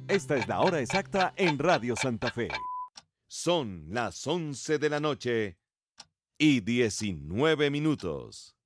Esta es la hora exacta en Radio Santa Fe. Son las 11 de la noche y 19 minutos.